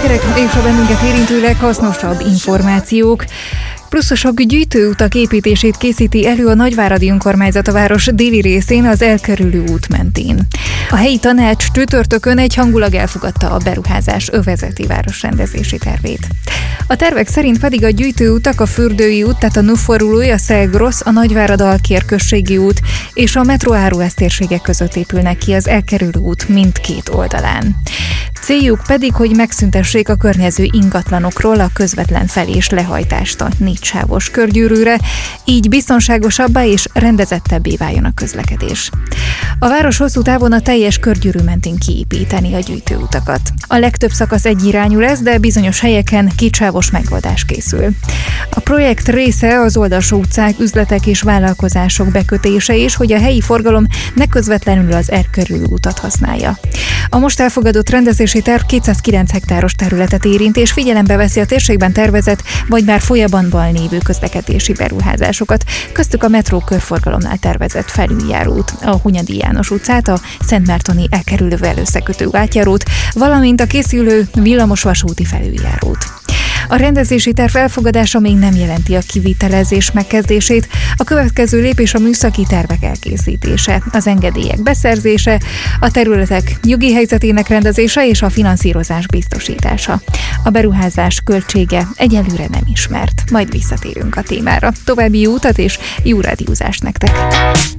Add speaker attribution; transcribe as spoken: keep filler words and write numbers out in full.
Speaker 1: hírek és a bennünket érintőleg hasznosabb információk. Pluszosok gyűjtőutak építését készíti elő a Nagyváradi Önkormányzat a város déli részén, az elkerülő út mentén. A helyi tanács csütörtökön egyhangulag elfogadta a beruházás övezeti városrendezési tervét. A tervek szerint pedig a gyűjtőutak, a Fürdői út, tehát a Nuforului, a Szelgrosz, a Nagyvárad-Alkér községi út és a metró áruház térségek között épülnek ki az elkerülő út mindkét oldalán. Céljuk pedig, hogy megszüntessék a környező ingatlanokról a közvetlen fel- és lehajtást a négysávos körgyűrűre, így biztonságosabbá és rendezettebbé váljon a közlekedés. A város hosszú távon a teljes körgyűrű mentén kiépíteni a gyűjtőutakat. A legtöbb szakasz egyirányú lesz, de bizonyos helyeken kétsávos megoldás készül. A projekt része az oldalsó utcák, üzletek és vállalkozások bekötése is, hogy a helyi forgalom ne közvetlenül az elkerülő utat használja. A most elfogadott rendezési terv kétszázkilenc hektáros területet érint, és figyelembe veszi a térségben tervezett, vagy már folyamatban lévő közlekedési beruházásokat, köztük a metró körforgalomnál tervezett felüljárót, a Hunyadi János utcát, a Szentmártoni elkerülővel összekötő átjárót, valamint a készülő villamosvasúti felüljárót. A rendezési terv elfogadása még nem jelenti a kivitelezés megkezdését, a következő lépés a műszaki tervek elkészítése, az engedélyek beszerzése, a területek jogi helyzetének rendezése és a finanszírozás biztosítása. A beruházás költsége egyelőre nem ismert, majd visszatérünk a témára. További jó utat és jó rádiózást nektek!